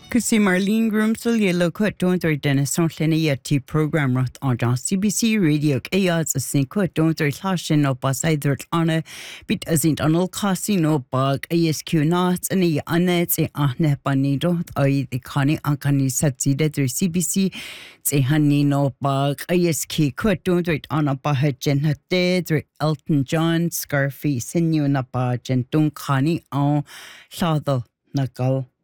Kusi Marlene Groomsel yellow quit don't or Dennis Sonlina T program rot on CBC radio ayards a sing quit don't or tashin up beside their honor bit as in anol casino bug ASQ knots and a annets a ahne banido I the conny uncani succeeded through CBC a honey no bug ASQ quit don't or on a bahet gen had dead Elton John Scarface sinu na ba gen don't conny on Shadal Nakal